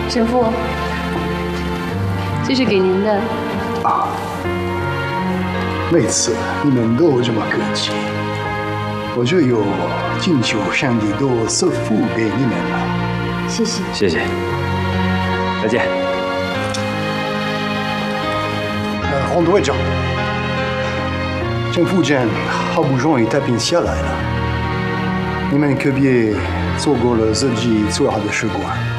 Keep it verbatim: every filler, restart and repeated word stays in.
神父，这是给您的。 啊，每次你们都这么客气，我就有请求上帝都赐福给你们了。 谢谢。 谢谢。再见。 呃，黄队长，政府站好不容易太平下来了，你们可别错过了自己最好的时光。